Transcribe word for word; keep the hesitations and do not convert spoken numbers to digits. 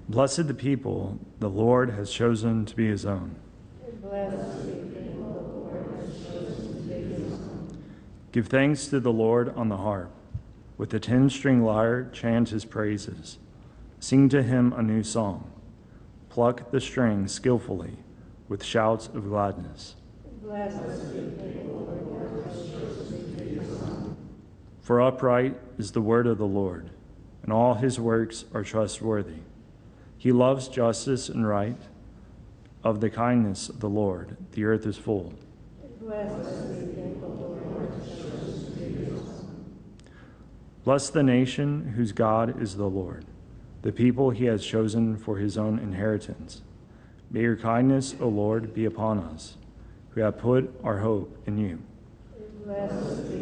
Blessed the people the Lord has chosen to be his own. Blessed the people the Lord has chosen to be his own. Give thanks to the Lord on the harp. With the ten-string lyre, chant his praises. Sing to him a new song. Pluck the strings skillfully with shouts of gladness. Blessed be the people the Lord has chosen to be his own. For upright is the word of the Lord, and all his works are trustworthy. He loves justice and right. Of the kindness of the Lord, the earth is full. Blessed be the people the Lord has chosen to be his own. Bless the nation whose God is the Lord, the people he has chosen for his own inheritance. May your kindness, O Lord, be upon us, who have put our hope in you. Blessed be